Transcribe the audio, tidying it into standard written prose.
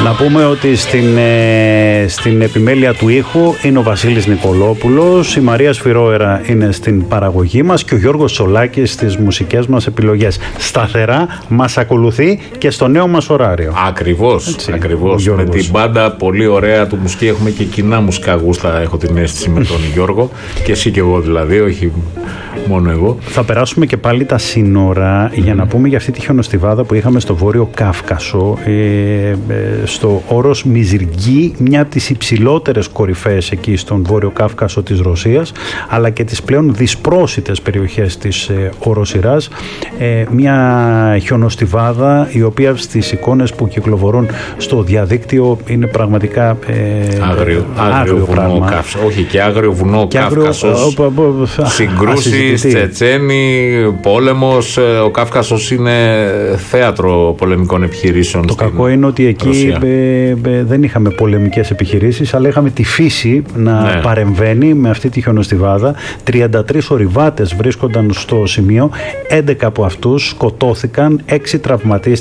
Να πούμε ότι στην επιμέλεια του ήχου είναι ο Βασίλης Νικολόπουλος, η Μαρία Σφυρόερα είναι στην παραγωγή μας και ο Γιώργος Τσολάκης στις μουσικές μας επιλογές. Σταθερά μας ακολουθεί και στο νέο μας ωράριο. Ακριβώς. Με την μπάντα πολύ ωραία του μουσική, έχουμε και κοινά μουσικά γούστα, έχω την αίσθηση, με τον Γιώργο και εσύ και εγώ δηλαδή, όχι μόνο εγώ. Θα περάσουμε και πάλι τα σύνορα για να πούμε για αυτή τη χιονοστιβάδα που είχαμε στο Βόρειο Κάφκασο, στο όρος Μιζιργή, μια από τις υψηλότερες κορυφές εκεί στον Βόρειο Κάφκασο της Ρωσίας, αλλά και τις πλέον δυσπρόσιτες περιοχές της Οροσειράς. Μια χιονοστιβάδα η οποία στις εικόνες που κυκλοφορούν στο διαδίκτυο είναι πραγματικά άγριο πράγμα. Όχι, και άγριο βουνό Κάφκασος, συγκρούσεις, Τσετσένοι, πόλεμος. Ο Κάφκασος είναι θέατρο πολεμικών επιχειρήσεων. Το κακό είναι ότι εκεί δεν είχαμε πολεμικές επιχειρήσεις, αλλά είχαμε τη φύση να παρεμβαίνει με αυτή τη χιονοστιβάδα. 33 ορειβάτες βρίσκονταν στο σημείο, 11 από αυτούς σκοτώθηκαν, 6 τραυματίστηκαν.